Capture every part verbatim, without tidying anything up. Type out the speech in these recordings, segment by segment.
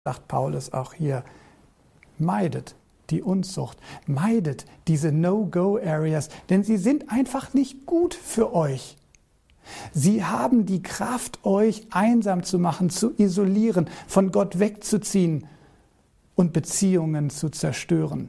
sagt Paulus auch hier, meidet die Unzucht, meidet diese No-Go-Areas, denn sie sind einfach nicht gut für euch. Sie haben die Kraft, euch einsam zu machen, zu isolieren, von Gott wegzuziehen und Beziehungen zu zerstören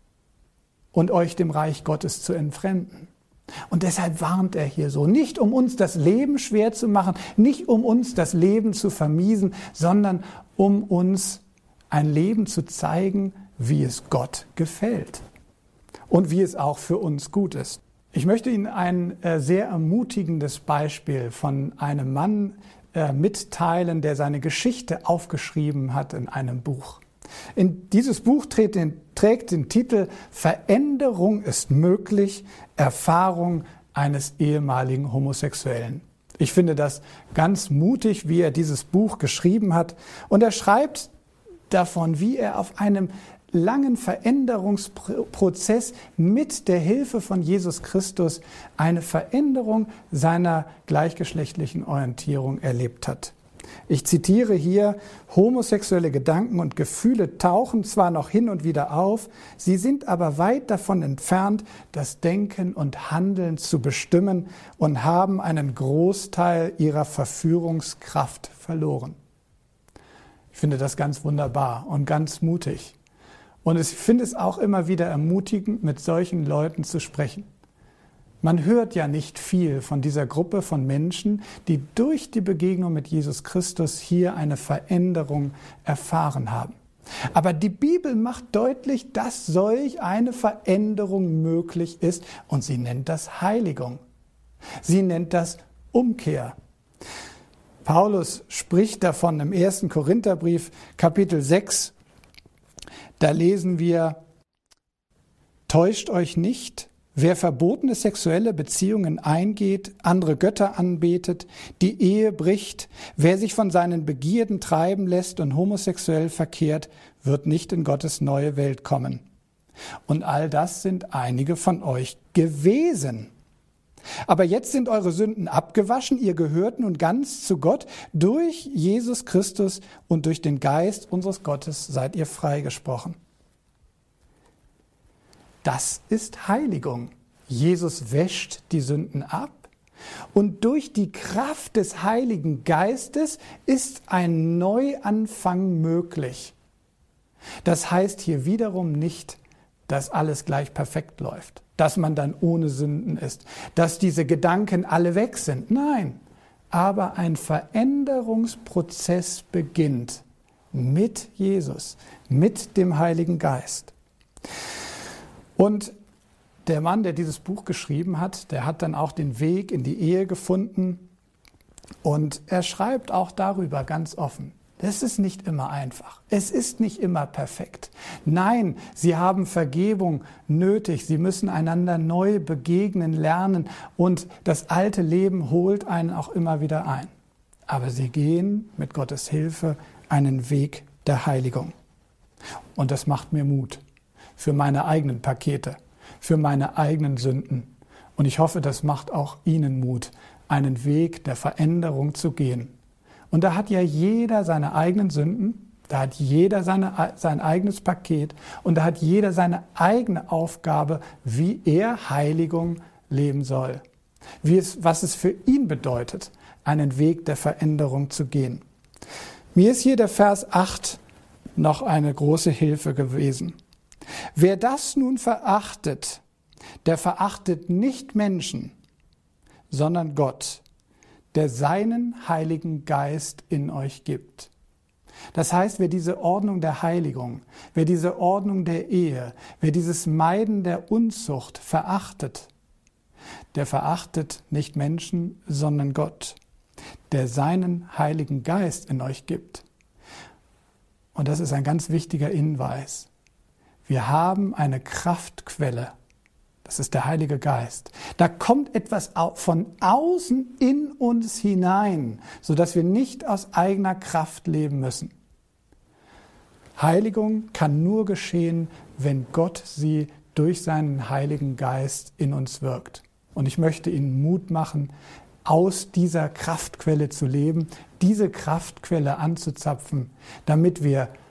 und euch dem Reich Gottes zu entfremden. Und deshalb warnt er hier so, nicht um uns das Leben schwer zu machen, nicht um uns das Leben zu vermiesen, sondern um uns ein Leben zu zeigen, wie es Gott gefällt und wie es auch für uns gut ist. Ich möchte Ihnen ein äh, sehr ermutigendes Beispiel von einem Mann äh, mitteilen, der seine Geschichte aufgeschrieben hat in einem Buch. In dieses Buch trägt den, trägt den Titel Veränderung ist möglich, Erfahrung eines ehemaligen Homosexuellen. Ich finde das ganz mutig, wie er dieses Buch geschrieben hat. Und er schreibt davon, wie er auf einem langen Veränderungsprozess mit der Hilfe von Jesus Christus eine Veränderung seiner gleichgeschlechtlichen Orientierung erlebt hat. Ich zitiere hier, homosexuelle Gedanken und Gefühle tauchen zwar noch hin und wieder auf, sie sind aber weit davon entfernt, das Denken und Handeln zu bestimmen und haben einen Großteil ihrer Verführungskraft verloren. Ich finde das ganz wunderbar und ganz mutig. Und ich finde es auch immer wieder ermutigend, mit solchen Leuten zu sprechen. Man hört ja nicht viel von dieser Gruppe von Menschen, die durch die Begegnung mit Jesus Christus hier eine Veränderung erfahren haben. Aber die Bibel macht deutlich, dass solch eine Veränderung möglich ist und sie nennt das Heiligung. Sie nennt das Umkehr. Paulus spricht davon im ersten Korintherbrief, Kapitel sechs. Da lesen wir, täuscht euch nicht, wer verbotene sexuelle Beziehungen eingeht, andere Götter anbetet, die Ehe bricht, wer sich von seinen Begierden treiben lässt und homosexuell verkehrt, wird nicht in Gottes neue Welt kommen. Und all das sind einige von euch gewesen. Aber jetzt sind eure Sünden abgewaschen, ihr gehört nun ganz zu Gott. Durch Jesus Christus und durch den Geist unseres Gottes seid ihr freigesprochen. Das ist Heiligung. Jesus wäscht die Sünden ab und durch die Kraft des Heiligen Geistes ist ein Neuanfang möglich. Das heißt hier wiederum nicht, dass alles gleich perfekt läuft, dass man dann ohne Sünden ist, dass diese Gedanken alle weg sind. Nein, aber ein Veränderungsprozess beginnt mit Jesus, mit dem Heiligen Geist. Und der Mann, der dieses Buch geschrieben hat, der hat dann auch den Weg in die Ehe gefunden und er schreibt auch darüber ganz offen. Das ist nicht immer einfach. Es ist nicht immer perfekt. Nein, sie haben Vergebung nötig. Sie müssen einander neu begegnen, lernen und das alte Leben holt einen auch immer wieder ein. Aber sie gehen mit Gottes Hilfe einen Weg der Heiligung. Und das macht mir Mut für meine eigenen Pakete, für meine eigenen Sünden. Und ich hoffe, das macht auch Ihnen Mut, einen Weg der Veränderung zu gehen. Und da hat ja jeder seine eigenen Sünden, da hat jeder seine, sein eigenes Paket und da hat jeder seine eigene Aufgabe, wie er Heiligung leben soll. Wie es, was es für ihn bedeutet, einen Weg der Veränderung zu gehen. Mir ist hier der Vers acht noch eine große Hilfe gewesen. Wer das nun verachtet, der verachtet nicht Menschen, sondern Gott, der seinen Heiligen Geist in euch gibt. Das heißt, wer diese Ordnung der Heiligung, wer diese Ordnung der Ehe, wer dieses Meiden der Unzucht verachtet, der verachtet nicht Menschen, sondern Gott, der seinen Heiligen Geist in euch gibt. Und das ist ein ganz wichtiger Hinweis. Wir haben eine Kraftquelle. Das ist der Heilige Geist. Da kommt etwas von außen in uns hinein, sodass wir nicht aus eigener Kraft leben müssen. Heiligung kann nur geschehen, wenn Gott sie durch seinen Heiligen Geist in uns wirkt. Und ich möchte Ihnen Mut machen, aus dieser Kraftquelle zu leben, diese Kraftquelle anzuzapfen, damit wir